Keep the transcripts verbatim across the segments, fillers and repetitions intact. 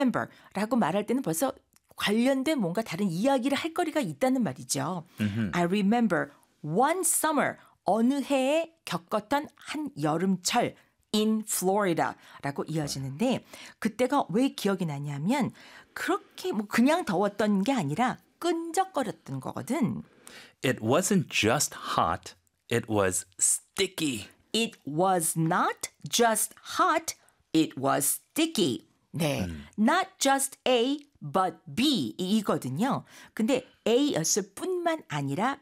remember라고 말할 때는 벌써 관련된 뭔가 다른 이야기를 할 거리가 있다는 말이죠. Mm-hmm. I remember one summer 어느 해에 겪었던 한 여름철 in Florida라고 이어지는데 그때가 왜 기억이 나냐면 그렇게 뭐 그냥 더웠던 게 아니라 끈적거렸던 거거든. It wasn't just hot, it was sticky. It was not just hot, it was sticky. 네, 음. not just A, but B 이거든요. 근데 A였을 뿐만 아니라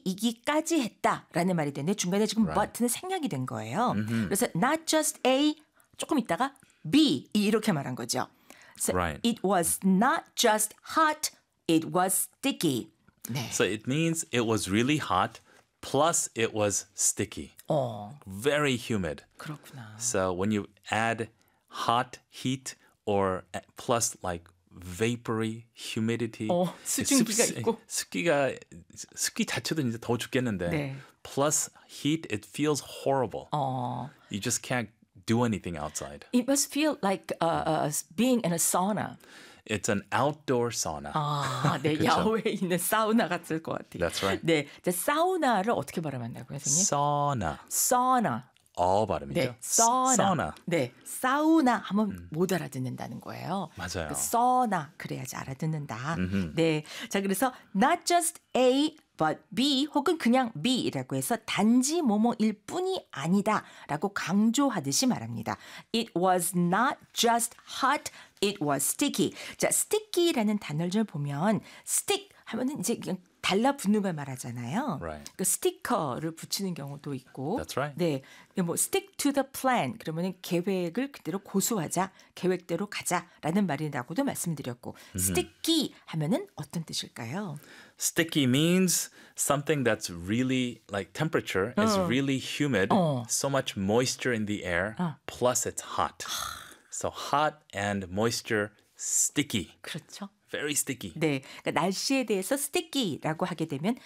B이기까지 했다라는 말이 되는데 중간에 지금 Right. but는 생략이 된 거예요. Mm-hmm. 그래서 not just A, 조금 있다가 B 이렇게 말한 거죠. So Right. It was not just hot, it was sticky. 네. So it means it was really hot, plus it was sticky. 어, Very humid. 그렇구나. So when you add hot, heat, or plus like vapory, humidity. 어, 수증기가 있고. 습기가 습기 자체도 이제 더워 죽겠는데. 네. Plus heat, it feels horrible. 어, You just can't do anything outside. it must feel like uh, uh, being in a sauna. It's an outdoor sauna. 아, 네, 그쵸? 야외에 있는 사우나 같을 것 같아요. That's right. 네, 이제 사우나를 어떻게 발음한다고요, 선생님? Sauna. 사우나. 어 발음이죠. 네, 사우나. 사우나. 네, 사우나 하면 못 알아듣는다는 거예요. 맞아요. 그 사우나 그래야지 알아듣는다. 네, 자 그래서 not just A but B 혹은 그냥 B라고 해서 단지 뭐뭐일 뿐이 아니다라고 강조하듯이 말합니다. It was not just hot, it was sticky. 자, sticky라는 단어를 좀 보면 stick 하면은 이제 그냥 달라붙는 걸 말하잖아요. Right. 그 스티커를 붙이는 경우도 있고. That's right. 네, 뭐 stick to the plan 그러면은 계획을 그대로 고수하자, 계획대로 가자라는 말이라고도 말씀드렸고, sticky 하면은 어떤 뜻일까요? Sticky means something that's really like temperature is really humid, 어. so much moisture in the air, plus it's hot. So hot and moisture, sticky, 그렇죠. very sticky. 네, 그러니까 날씨에 대해서 sticky라고 하게 되면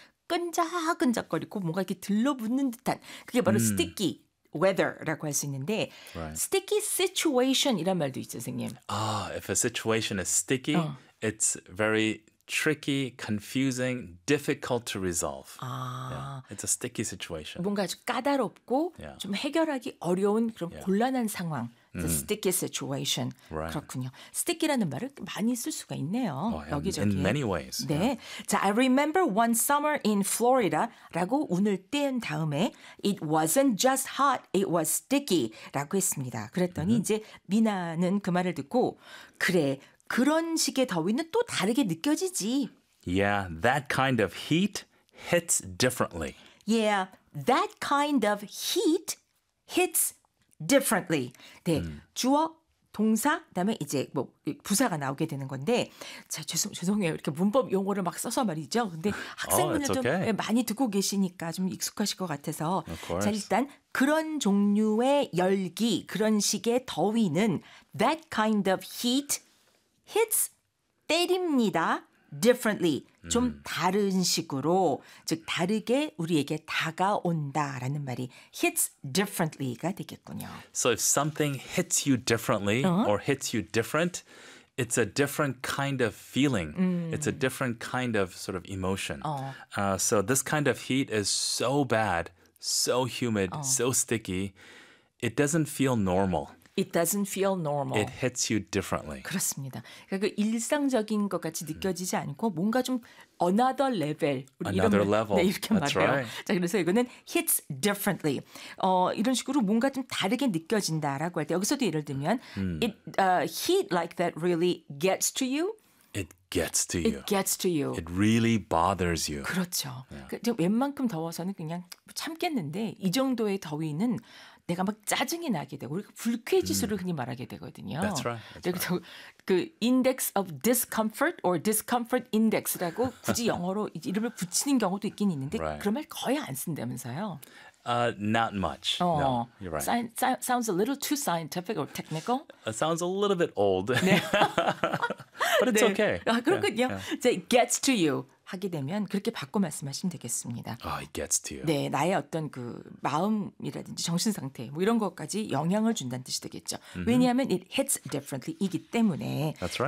끈적끈적거리고 뭔가 이렇게 들러붙는 듯한 그게 바로 sticky weather라고 할 수 있는데 Right. sticky situation이란 말도 있죠, 선생님. Ah, if a situation is sticky, 어. it's very tricky, confusing, difficult to resolve. 아, Yeah, it's a sticky situation. 뭔가 아주 까다롭고 Yeah. 좀 해결하기 어려운 그런 Yeah. 곤란한 상황. The sticky situation. Right. 그렇군요. sticky라는 말을 많이 쓸 수가 있네요. Oh, yeah, 여기저기. in many ways. 네. 자, I remember one summer in Florida라고 운을 뗀 다음에 it wasn't just hot, it was sticky라고 했습니다. 그랬더니 Mm-hmm. 이제 미나는 그 말을 듣고 그래, 그런 식의 더위는 또 다르게 느껴지지. Yeah, that kind of heat hits differently. Yeah, that kind of heat hits differently. 네, 주어, 동사, 그다음에 이제 뭐 부사가 나오게 되는 건데, 자 죄송 죄송해요 이렇게 문법 용어를 막 써서 말이죠. 근데 학생분들 it's 좀 okay. 많이 듣고 계시니까 좀 익숙하실 것 같아서, Of course. 자 일단 그런 종류의 열기, 그런 식의 더위는 that kind of heat hits 때립니다. differently 좀 다른 식으로 즉 다르게 우리에게 다가온다라는 말이 hits differently가 되겠군요. So if something hits you differently or hits you different, it's a different kind of feeling. It's a different kind of sort of emotion. 어. Uh, so this kind of heat is so bad, so humid, so sticky. It doesn't feel normal. It doesn't feel normal. It hits you differently. 그렇습니다. 그러니까 그 일상적인 것 같이 느껴지지 않고 뭔가 좀 another level. 우리 Another 이런 말- level. 네, 이렇게 That's 말해요. right. 자, 그래서 이거는 hits differently. 어, 이런 식으로 뭔가 좀 다르게 느껴진다라고 할 때 여기서도 예를 들면 it uh, heat like that really gets to you. It gets to you. It gets to you. It really bothers you. 그렇죠. 그, 저 웬만큼 더워서는 그냥 참겠는데 이 정도의 더위는 내가 막 짜증이 나게 되고 우리가 불쾌 지수를 흔히 말하게 되거든요. That's right. That's 그래서 그 index of discomfort or discomfort index라고 굳이 영어로 이름을 붙이는 경우도 있긴 있는데 Right. 그런 말 거의 안 쓴다면서요. Uh, not much. 어, No, you're right. sci- sci- sounds a little too scientific or technical. It sounds a little bit old. But it's 네. okay. 아, 그렇군요. Yeah, yeah. 자, it gets to you 하게 되면 그렇게 바꿔 말씀하시면 되겠습니다. Oh, it gets to you. 네, 나의 어떤 그 마음이라든지 정신 상태 뭐 이런 것까지 영향을 준다는 뜻이 되겠죠. 왜냐하면 it hits differently 이기 때문에 That's right.